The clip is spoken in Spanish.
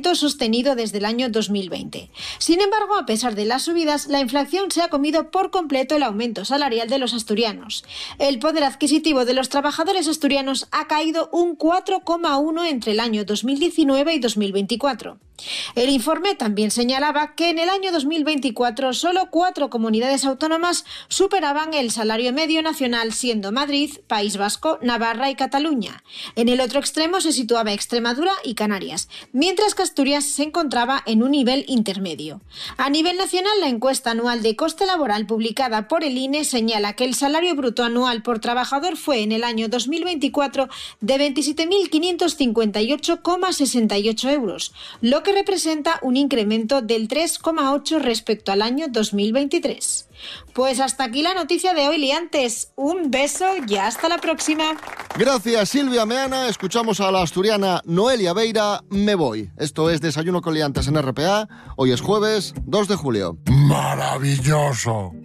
crecimiento sostenido desde el año 2020. Sin embargo, a pesar de las subidas, la inflación se ha comido por completo el aumento salarial de los asturianos. El poder adquisitivo de los trabajadores asturianos ha caído un 4,1 entre el año 2019 y 2024. El informe también señalaba que en el año 2024 solo 4 comunidades autónomas superaban el salario medio nacional, siendo Madrid, País Vasco, Navarra y Cataluña. En el otro extremo se situaba Extremadura y Canarias, mientras que Asturias se encontraba en un nivel intermedio. A nivel nacional, la encuesta anual de coste laboral publicada por el INE señala que el salario bruto anual por trabajador fue en el año 2024 de 27.558,68 euros, lo que representa un incremento del 3,8 respecto al año 2023. Pues hasta aquí la noticia de hoy, liantes. Un beso y hasta la próxima. Gracias, Silvia Meana. Escuchamos a la asturiana Noelia Beira. Me voy. Esto es Desayuno con Liantes en RPA. Hoy es jueves 2 de julio. ¡Maravilloso!